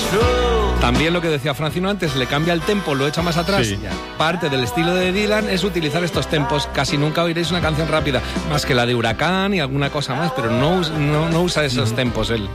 También lo que decía Francino antes, le cambia el tempo, lo echa más atrás. Sí. Parte del estilo de Dylan es utilizar estos tempos. Casi nunca oiréis una canción rápida, más que la de Huracán y alguna cosa más, pero no usa esos tempos él.